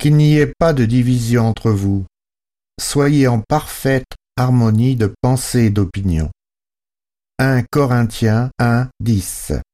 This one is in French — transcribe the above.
qu'il n'y ait pas de division entre vous. Soyez en parfaite harmonie de pensée et d'opinion. 1 Corinthiens 1, 10.